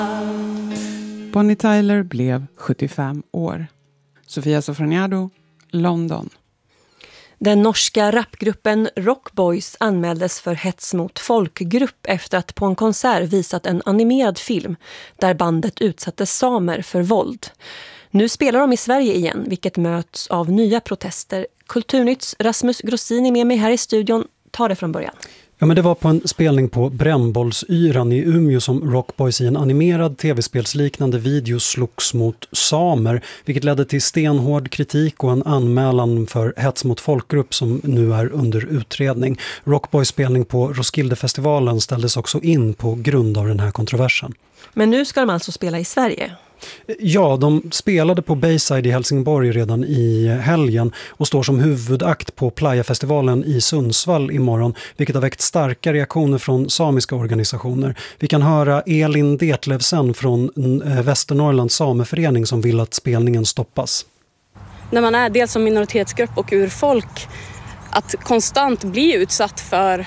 Bonnie Tyler blev 75 år. Sofia Sofroniado, London. Den norska rapgruppen Rock Boys anmäldes för hets mot folkgrupp efter att på en konsert visat en animerad film där bandet utsatte samer för våld. Nu spelar de i Sverige igen, vilket möts av nya protester. Kulturnytts Rasmus Grossin är med mig här i studion. Ta det från början. Ja, men det var på en spelning på Brännbollsyran i Umeå som Rock Boys i en animerad tv-spelsliknande video slogs mot samer, vilket ledde till stenhård kritik och en anmälan för hets mot folkgrupp som nu är under utredning. Rock Boys spelning på Roskildefestivalen ställdes också in på grund av den här kontroversen. Men nu ska de alltså spela i Sverige? Ja, de spelade på Bayside i Helsingborg redan i helgen och står som huvudakt på Playa-festivalen i Sundsvall imorgon, vilket har väckt starka reaktioner från samiska organisationer. Vi kan höra Elin Detlevsen från Västernorrlands sameförening som vill att spelningen stoppas. När man är dels som minoritetsgrupp och urfolk, att konstant bli utsatt för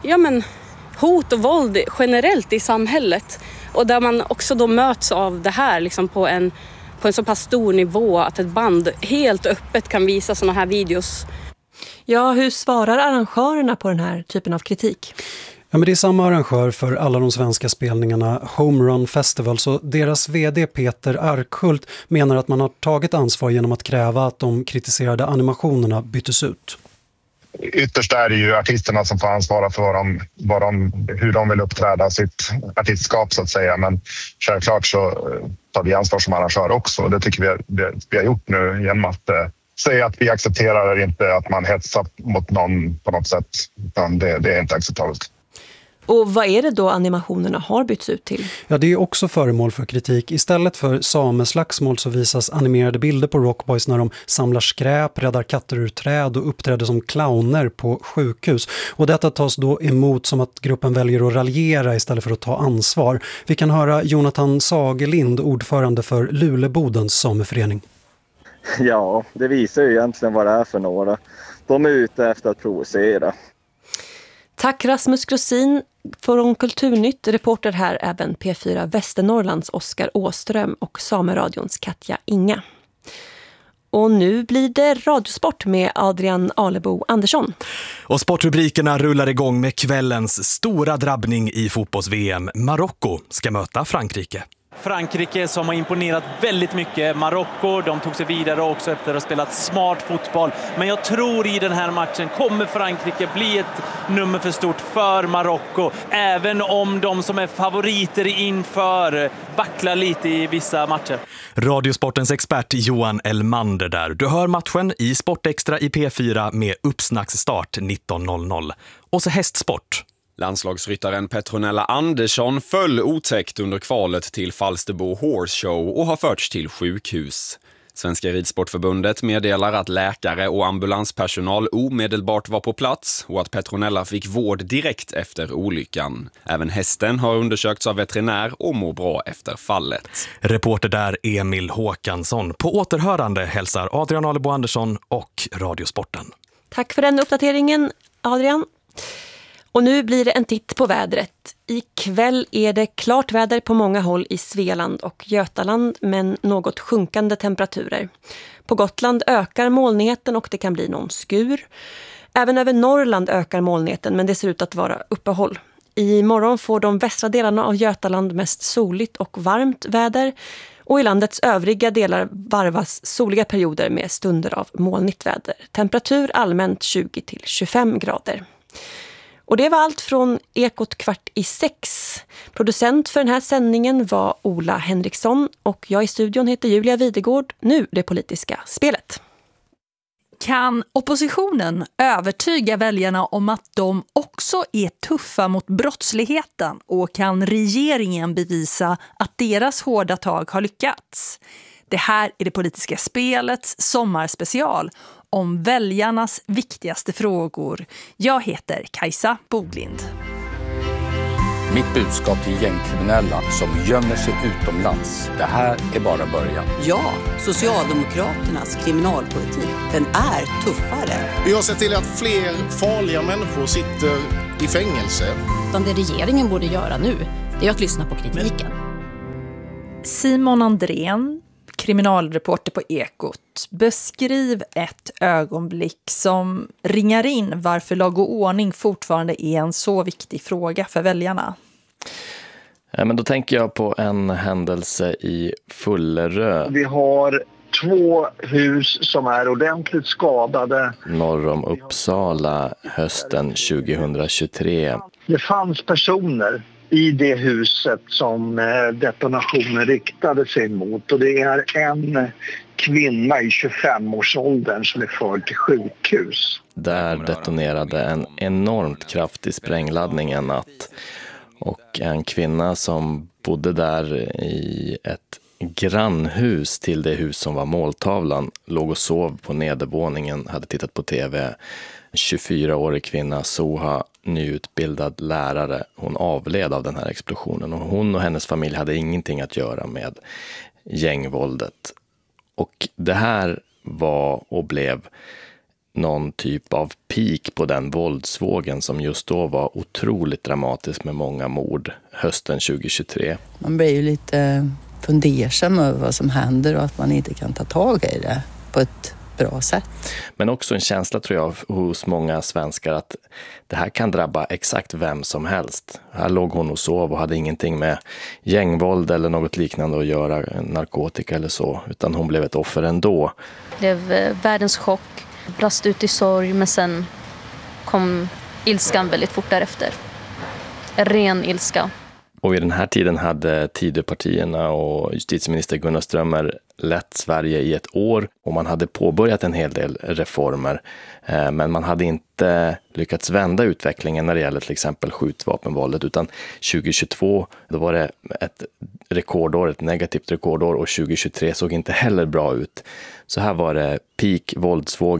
hot och våld generellt i samhället. Och där man också då möts av det här liksom på en så pass stor nivå att ett band helt öppet kan visa såna här videos. Ja, hur svarar arrangörerna på den här typen av kritik? Ja, men det är samma arrangör för alla de svenska spelningarna, Home Run Festival, så deras vd Peter Arkhult menar att man har tagit ansvar genom att kräva att de kritiserade animationerna byttes ut. Ytterst är det ju artisterna som får ansvara för hur de vill uppträda sitt artistskap så att säga. Men självklart så tar vi ansvar som arrangör också. Och det tycker vi har gjort nu genom att säga att vi accepterar inte att man hetsar mot någon på något sätt. Utan det är inte acceptabelt. Och vad är det då animationerna har bytts ut till? Ja, det är också föremål för kritik. Istället för sameslagsmål så visas animerade bilder på Rock Boys när de samlar skräp, räddar katter ur träd och uppträder som clowner på sjukhus. Och detta tas då emot som att gruppen väljer att raljera istället för att ta ansvar. Vi kan höra Jonathan Sagelind, ordförande för Lulebodens sameförening. Ja, det visar ju egentligen vad det är för några. De är ute efter att provocera. Tack Rasmus Grossin från Kulturnytt, reporter här även P4 Västernorrlands Oskar Åström och Sameradions Katja Inga. Och nu blir det radiosport med Adrian Alebo Andersson. Och sportrubrikerna rullar igång med kvällens stora drabbning i fotbolls-VM. Marocko ska möta Frankrike. Frankrike som har imponerat väldigt mycket. Marocko, de tog sig vidare också efter att ha spelat smart fotboll. Men jag tror i den här matchen kommer Frankrike bli ett nummer för stort för Marocko. Även om de som är favoriter inför vacklar lite i vissa matcher. Radiosportens expert Johan Elmander där. Du hör matchen i Sportextra i P4 med uppsnacksstart 19.00. Och så hästsport. Landslagsryttaren Petronella Andersson föll otäckt under kvalet till Falsterbo Horse Show och har förts till sjukhus. Svenska ridsportförbundet meddelar att läkare och ambulanspersonal omedelbart var på plats och att Petronella fick vård direkt efter olyckan. Även hästen har undersökts av veterinär och mår bra efter fallet. Reporter där Emil Håkansson. På återhörande hälsar Adrian Alebo Andersson och Radiosporten. Tack för den uppdateringen, Adrian. Och nu blir det en titt på vädret. Ikväll är det klart väder på många håll i Svealand och Götaland, men något sjunkande temperaturer. På Gotland ökar molnigheten och det kan bli någon skur. Även över Norrland ökar molnigheten, men det ser ut att vara uppehåll. Imorgon får de västra delarna av Götaland mest soligt och varmt väder. Och i landets övriga delar varvas soliga perioder med stunder av molnigt väder. Temperatur allmänt 20-25 grader. Och det var allt från Ekot 5:15. Producent för den här sändningen var Ola Henriksson och jag i studion heter Julia Videgård. Nu det politiska spelet. Kan oppositionen övertyga väljarna om att de också är tuffa mot brottsligheten och kan regeringen bevisa att deras hårda tag har lyckats? Det här är det politiska spelets sommarspecial om väljarnas viktigaste frågor. Jag heter Kajsa Boglind. Mitt budskap till gängkriminella som gömmer sig utomlands. Det här är bara början. Ja, Socialdemokraternas kriminalpolitik, den är tuffare. Vi har sett till att fler farliga människor sitter i fängelse. Det regeringen borde göra nu, det är att lyssna på kritiken. Simon Andrén, kriminalreporter på Ekot. Beskriv ett ögonblick som ringar in varför lag och ordning fortfarande är en så viktig fråga för väljarna. Men då tänker jag på en händelse i Fullerö. Vi har 2 hus som är ordentligt skadade. Norr om Uppsala hösten 2023. Det fanns personer i det huset som detonationen riktade sig mot. Och det är en kvinna i 25-årsåldern som är förd till sjukhus. Där detonerade en enormt kraftig sprängladdning en natt. Och en kvinna som bodde där i ett grannhus till det hus som var måltavlan låg och sov på nedervåningen, hade tittat på tv. 24-årig kvinna, Soha, nyutbildad lärare. Hon avled av den här explosionen och hon och hennes familj hade ingenting att göra med gängvåldet. Och det här var och blev någon typ av peak på den våldsvågen som just då var otroligt dramatisk med många mord hösten 2023. Man blir ju lite fundersam över vad som händer och att man inte kan ta tag i det på ett bra sätt. Men också en känsla tror jag hos många svenskar att det här kan drabba exakt vem som helst. Här låg hon och sov och hade ingenting med gängvåld eller något liknande att göra, narkotika eller så, utan hon blev ett offer ändå. Det blev världens chock, brast ut i sorg, men sen kom ilskan väldigt fort därefter. Ren ilska. Och vid den här tiden hade Tidöpartierna och justitieminister Gunnar Strömmer lett Sverige i ett år och man hade påbörjat en hel del reformer. Men man hade inte lyckats vända utvecklingen när det gäller till exempel skjutvapenvåldet, utan 2022 då var det ett rekordår, ett negativt rekordår, och 2023 såg inte heller bra ut. Så här var det peak våldsvåg